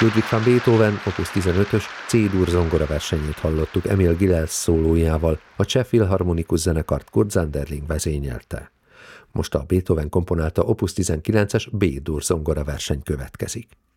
Ludwig van Beethoven opus 15-ös C-dur zongora versenyét hallottuk Emil Gilels szólójával, a Cseh Filharmonikus zenekart Kurt Sanderling vezényelte. Most a Beethoven komponálta opus 19-es B-dur zongora verseny következik.